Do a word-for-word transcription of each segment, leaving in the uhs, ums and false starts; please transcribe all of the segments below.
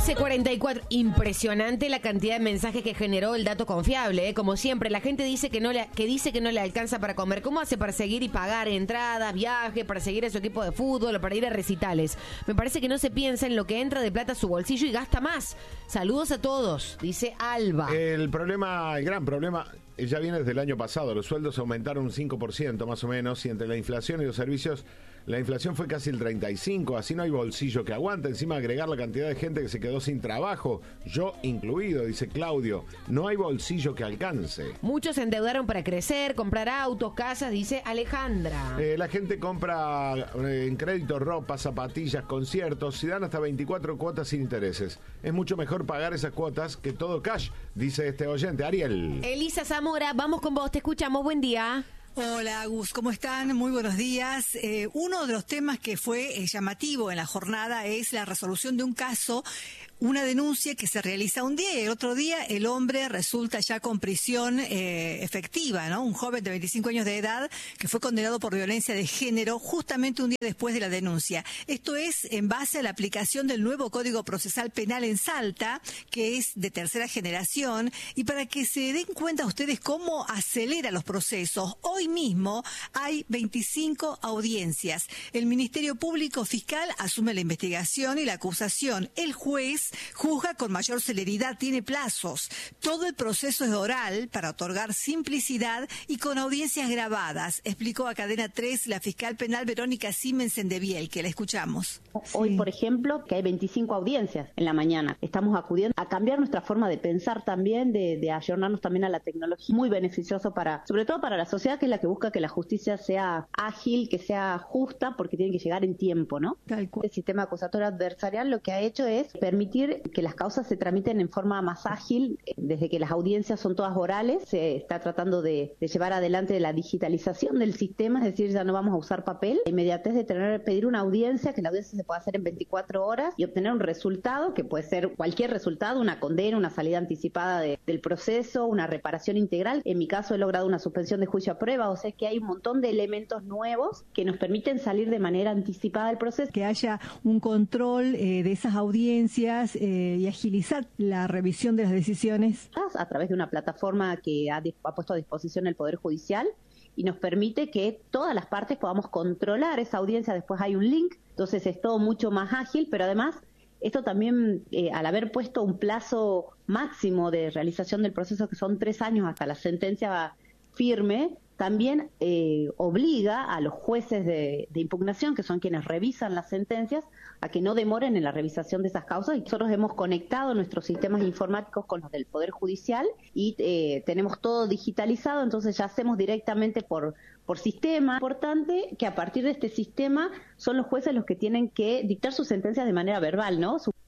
once cuarenta y cuatro. Impresionante la cantidad de mensajes que generó el dato confiable, ¿eh? Como siempre, la gente dice que no le, que dice que no le alcanza para comer. ¿Cómo hace para seguir y pagar entradas, viajes, para seguir a su equipo de fútbol o para ir a recitales? Me parece que no se piensa en lo que entra de plata a su bolsillo y gasta más. Saludos a todos, dice Alba. El problema, el gran problema, ya viene desde el año pasado. Los sueldos aumentaron un cinco por ciento más o menos, y entre la inflación y los servicios, la inflación fue casi el treinta y cinco por ciento. Así no hay bolsillo que aguante. Encima agregar la cantidad de gente que se quedó sin trabajo, yo incluido, dice Claudio. No hay bolsillo que alcance. Muchos se endeudaron para crecer, comprar autos, casas, dice Alejandra. Eh, la gente compra eh, en crédito ropa, zapatillas, conciertos, y dan hasta veinticuatro cuotas sin intereses. Es mucho mejor pagar esas cuotas que todo cash, dice este oyente. Ariel. Elisa Zamora, vamos con vos, te escuchamos, buen día. Hola, Agus, ¿cómo están? Muy buenos días. Eh, uno de los temas que fue eh, llamativo en la jornada es la resolución de un caso, una denuncia que se realiza un día y el otro día el hombre resulta ya con prisión eh, efectiva, ¿no? Un joven de veinticinco años de edad que fue condenado por violencia de género justamente un día después de la denuncia. Esto es en base a la aplicación del nuevo Código Procesal Penal en Salta, que es de tercera generación, y para que se den cuenta ustedes cómo acelera los procesos. Hoy mismo hay veinticinco audiencias. El Ministerio Público Fiscal asume la investigación y la acusación. El juez juzga con mayor celeridad, tiene plazos. Todo el proceso es oral para otorgar simplicidad y con audiencias grabadas, explicó a Cadena tres la fiscal penal Verónica Siemens en Debiel, que la escuchamos. Hoy, por ejemplo, que hay veinticinco audiencias en la mañana. Estamos acudiendo a cambiar nuestra forma de pensar también, de, de ayornarnos también a la tecnología. Muy beneficioso para, sobre todo para la sociedad, que es la que busca que la justicia sea ágil, que sea justa, porque tiene que llegar en tiempo, ¿no? El sistema acusatorio adversarial lo que ha hecho es permitir que las causas se tramiten en forma más ágil. Desde que las audiencias son todas orales, se está tratando de, de llevar adelante la digitalización del sistema, es decir, ya no vamos a usar papel. La inmediatez de tener, pedir una audiencia, que la audiencia se puede hacer en veinticuatro horas y obtener un resultado, que puede ser cualquier resultado, una condena, una salida anticipada de, del proceso, una reparación integral. En mi caso he logrado una suspensión de juicio a prueba, o sea que hay un montón de elementos nuevos que nos permiten salir de manera anticipada del proceso. Que haya un control eh, de esas audiencias eh, y agilizar la revisión de las decisiones. A través de una plataforma que ha, ha puesto a disposición el Poder Judicial y nos permite que todas las partes podamos controlar esa audiencia. Después hay un link, entonces es todo mucho más ágil, pero además esto también, eh, al haber puesto un plazo máximo de realización del proceso, que son tres años hasta la sentencia firme, también eh, obliga a los jueces de, de impugnación, que son quienes revisan las sentencias, a que no demoren en la revisación de esas causas. Y nosotros hemos conectado nuestros sistemas informáticos con los del Poder Judicial y eh, tenemos todo digitalizado, entonces ya hacemos directamente por, por sistema. Importante que a partir de este sistema son los jueces los que tienen que dictar sus sentencias de manera verbal, ¿no? Su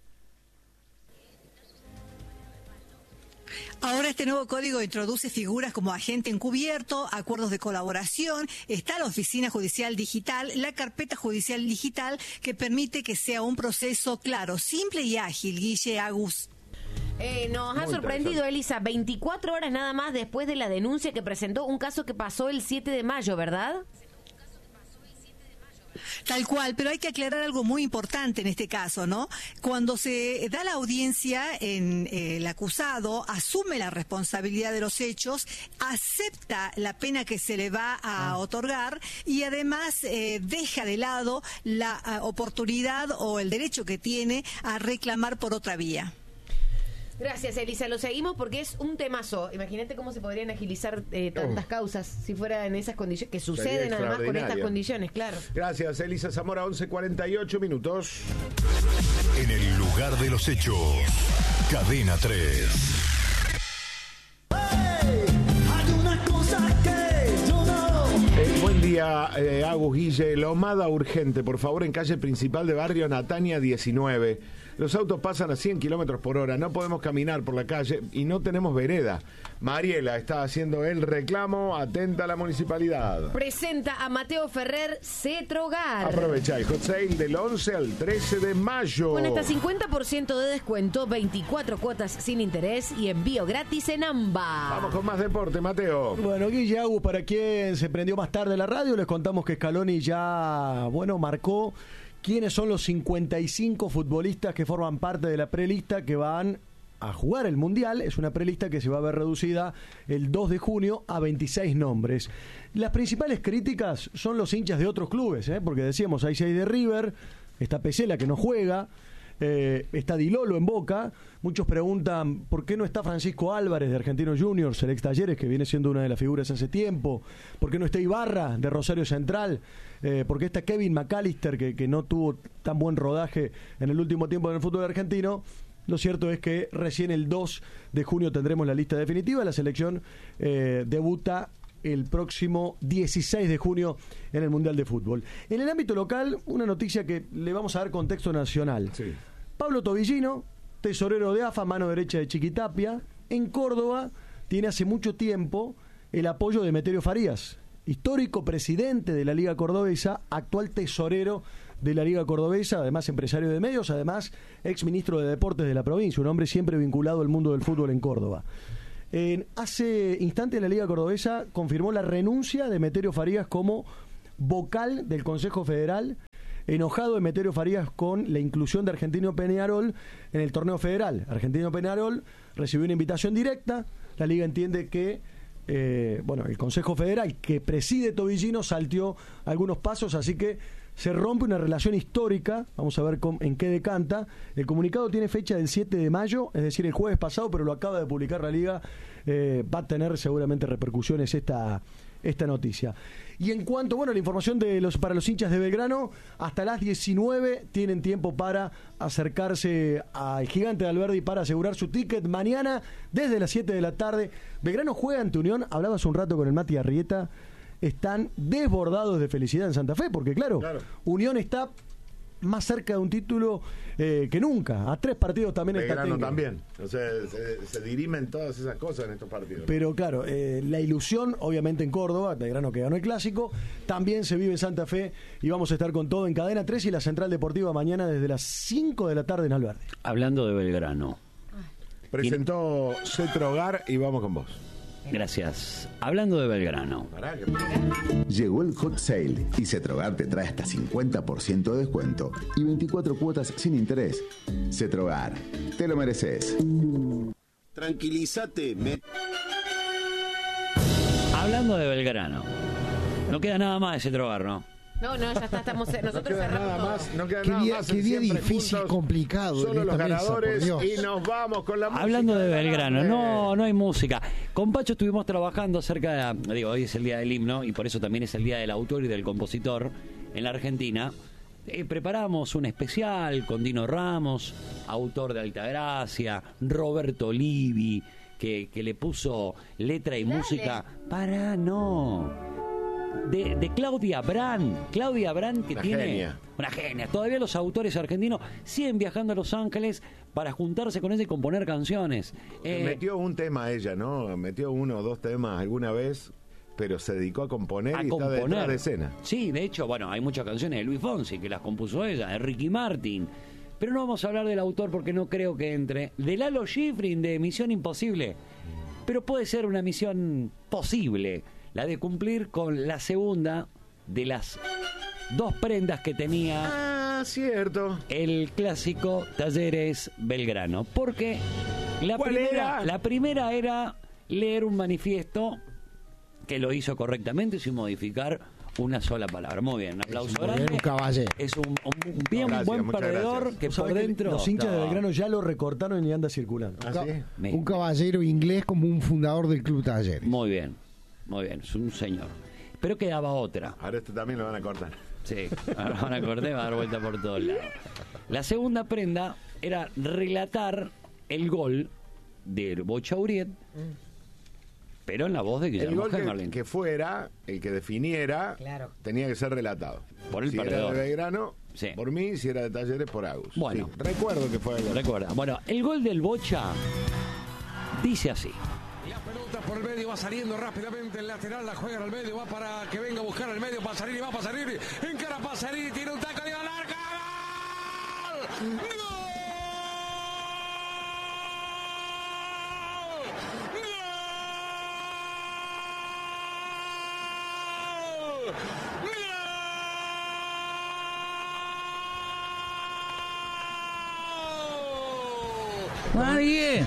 Ahora este nuevo código introduce figuras como agente encubierto, acuerdos de colaboración, está la oficina judicial digital, la carpeta judicial digital, que permite que sea un proceso claro, simple y ágil. Guille, Agus. Eh, nos ha sorprendido, Elisa, veinticuatro horas nada más después de la denuncia que presentó, un caso que pasó el siete de mayo, ¿verdad? Tal cual, pero hay que aclarar algo muy importante en este caso, ¿no? Cuando se da la audiencia, en eh, el acusado asume la responsabilidad de los hechos, acepta la pena que se le va a ah. otorgar y además eh, deja de lado la uh, oportunidad o el derecho que tiene a reclamar por otra vía. Gracias, Elisa. Lo seguimos porque es un temazo. Imagínate cómo se podrían agilizar eh, tantas Uf. causas si fuera en esas condiciones, que suceden además con estas condiciones, claro. Gracias, Elisa Zamora, once cuarenta y ocho minutos. En el lugar de los hechos, Cadena tres. Eh, buen día, eh, Agus, Guille. Lomada urgente, por favor, en calle principal de barrio Natania diecinueve. Los autos pasan a cien kilómetros por hora, no podemos caminar por la calle y no tenemos vereda. Mariela está haciendo el reclamo, atenta a la municipalidad. Presenta a Mateo Ferrer Cetrogar. Aprovecha el hot sale del once al trece de mayo. Con hasta cincuenta por ciento de descuento, veinticuatro cuotas sin interés y envío gratis en AMBA. Vamos con más deporte, Mateo. Bueno, Guille, Agus, para quien se prendió más tarde la radio, les contamos que Scaloni ya, bueno, marcó quiénes son los cincuenta y cinco futbolistas que forman parte de la prelista que van a jugar el Mundial. Es una prelista que se va a ver reducida el dos de junio a veintiséis nombres. Las principales críticas son los hinchas de otros clubes, ¿eh? porque decíamos, hay seis de River, está Pesela que no juega, eh, está Di Lolo en Boca. Muchos preguntan por qué no está Francisco Álvarez de Argentinos Juniors, el ex Talleres, que viene siendo una de las figuras hace tiempo. ¿Por qué no está Ibarra de Rosario Central? Eh, ¿Por qué está Kevin McAllister, que, que no tuvo tan buen rodaje en el último tiempo en el fútbol argentino? Lo cierto es que recién el dos de junio tendremos la lista definitiva. La selección eh, debuta el próximo dieciséis de junio en el Mundial de Fútbol. En el ámbito local, una noticia que le vamos a dar contexto nacional. Sí. Pablo Tobillino, tesorero de A F A, mano derecha de Chiquitapia, en Córdoba tiene hace mucho tiempo el apoyo de Emeterio Farías, histórico presidente de la Liga Cordobesa, actual tesorero de la Liga Cordobesa, además empresario de medios, además ex ministro de Deportes de la provincia, un hombre siempre vinculado al mundo del fútbol en Córdoba. En hace instantes la Liga Cordobesa confirmó la renuncia de Emeterio Farías como vocal del Consejo Federal, enojado Emeterio Farías con la inclusión de Argentino Peñarol en el torneo federal. Argentino Peñarol recibió una invitación directa, la Liga entiende que eh, bueno, el Consejo Federal que preside Tobillino salteó algunos pasos, así que se rompe una relación histórica. Vamos a ver cómo, en qué decanta. El comunicado tiene fecha del siete de mayo, es decir, el jueves pasado, pero lo acaba de publicar la Liga. Eh, va a tener seguramente repercusiones esta, esta noticia. Y en cuanto, bueno, la información de los para los hinchas de Belgrano, hasta las diecinueve tienen tiempo para acercarse al Gigante de Alberdi para asegurar su ticket. Mañana, desde las siete de la tarde, Belgrano juega ante Unión. Hablaba hace un rato con el Mati Arrieta. Están desbordados de felicidad en Santa Fe, porque claro, claro. Unión está más cerca de un título eh, que nunca. A tres partidos también está Belgrano también. O sea, se, se dirimen todas esas cosas en estos partidos. Pero claro, eh, la ilusión, obviamente en Córdoba, Belgrano que ganó el clásico, también se vive en Santa Fe y vamos a estar con todo en Cadena tres y la Central Deportiva mañana desde las cinco de la tarde en Alberdi. Hablando de Belgrano. Presentó Cetro Hogar y vamos con vos. Gracias. Hablando de Belgrano. Llegó el hot sale y Cetrogar te trae hasta cincuenta por ciento de descuento y veinticuatro cuotas sin interés. Cetrogar, te lo mereces. Tranquilízate. Me... Hablando de Belgrano. No queda nada más de Cetrogar, ¿no? No, no, ya está, estamos nosotros no queda cerramos nada todo. más, no queda qué nada día, más. Qué día difícil, juntos, complicado. Solo los ganadores mesa, y nos vamos con la música. Hablando de Belgrano, no, no hay música. Con Pacho estuvimos trabajando cerca de, digo, hoy es el día del himno y por eso también es el día del autor y del compositor en la Argentina. Eh, preparamos un especial con Dino Ramos, autor de Altagracia, Roberto Livi, que, que le puso letra y Dale. música para no... De, de Claudia Brand, Claudia Brand que una tiene genia. una genia. Todavía los autores argentinos siguen viajando a Los Ángeles para juntarse con ella y componer canciones. Eh, metió un tema a ella, ¿no? Metió uno o dos temas alguna vez, pero se dedicó a componer a y componer. está detrás de escena. Sí, de hecho, bueno, hay muchas canciones de Luis Fonsi que las compuso ella, de Ricky Martin. Pero no vamos a hablar del autor porque no creo que entre. De Lalo Schifrin, de Misión Imposible. Pero puede ser una misión posible. La de cumplir con la segunda de las dos prendas que tenía ah, cierto. el clásico Talleres Belgrano. Porque la primera, era? la primera era leer un manifiesto que lo hizo correctamente sin modificar una sola palabra. Muy bien, un aplauso es grande. Un caballero. Es un, un bien no, gracias, buen perdedor gracias. que por dentro... Los hinchas no. de Belgrano ya lo recortaron y anda circulando. ¿Ah, sí? Me- Un caballero inglés como un fundador del Club Talleres. Muy bien, muy bien, es un señor. Pero quedaba otra. Ahora esto también lo van a cortar. Sí, ahora van a cortar y va a dar vuelta por todos lados. La segunda prenda era relatar el gol de Bochauriet, pero en la voz de El Guillermo gol que, Hemmerling. que fuera, el que definiera, Claro. tenía que ser relatado. Por el si perdedor. era de Belgrano, Sí. por mí, si era de Talleres, por Agus. Bueno. Sí, recuerdo que fue el gol. Recuerda, bueno, el gol del Bocha dice así. La pelota por el medio va saliendo rápidamente el lateral, la juega al medio, va para que venga a buscar el medio, Pasarini, va Pasarini, encara Pasarini, tiene un taco de la larga. ¡Gol! ¡Gol! Nadie.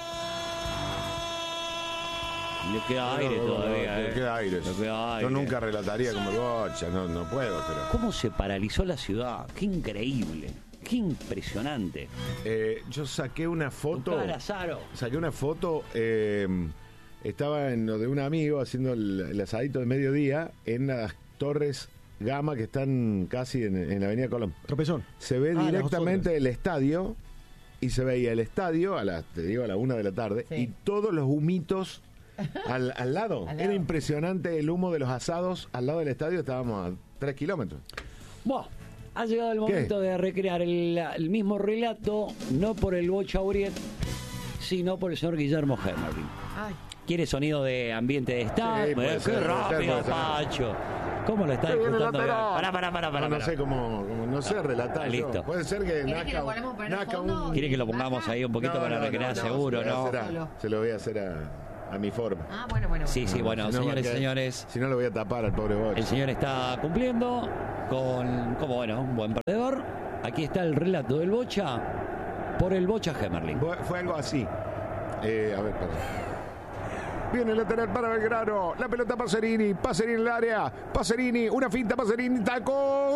Le queda aire No, no, todavía. no, eh. le queda aire. Le queda aire. Yo nunca relataría como el Bocha, no, no puedo, pero... ¿Cómo se paralizó la ciudad? Qué increíble. Qué impresionante. Eh, yo saqué una foto. Tu cara, Saro. Saqué una foto. eh, estaba en lo de un amigo haciendo el, el asadito de mediodía en las torres Gama que están casi en, en la Avenida Colón. Tropezón. Se ve Ah, directamente el estadio y se veía el estadio a las, te digo, a la una de la tarde Sí. y todos los humitos al, al lado. Al Era lado. impresionante el humo de los asados al lado del estadio. Estábamos a tres kilómetros. Bueno, ha llegado el ¿Qué? momento de recrear el, el mismo relato, no por el Bocha Uriet, sino por el señor Guillermo Hemerling. Ay. ¿Quiere sonido de ambiente de estadio? Sí, puede Eh, ¡Qué ser, puede ser, rápido, puede ser. Pacho! ¿Cómo lo está Se viene el disfrutando? lateral. Pará, pará, pará, pará. No, no pará. sé cómo, cómo- no sé relatar. Ah, listo. yo. Puede ser que ¿Querés que nazca, lo ponemos para el nazca fondo? un... ¿Quiere que lo pongamos ahí un poquito No, para no, recrear no, no, seguro, se lo no? voy a hacer a- se lo voy a hacer a, a mi forma. Ah, bueno, bueno. Sí, sí, bueno, Si no, señores y porque- señores, Si no, lo voy a tapar al pobre Bocha. el señor está cumpliendo con, como bueno, un buen perdedor. Aquí está el relato del Bocha por el Bocha Hemerling. Fue, fue algo así. Eh, a ver, perdón. Viene el lateral para Belgrano. La pelota Pacerini. Pacerini en el área. Pacerini. Una finta. Pacerini. Taco.